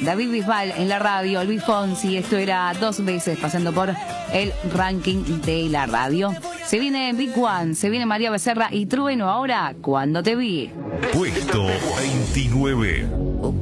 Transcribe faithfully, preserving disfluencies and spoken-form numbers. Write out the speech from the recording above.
David Bisbal en la radio, Luis Fonsi, esto era dos veces pasando por el ranking de la radio. Se viene Big One, se viene María Becerra y Trueno ahora, Cuando te vi. Puesto veintinueve.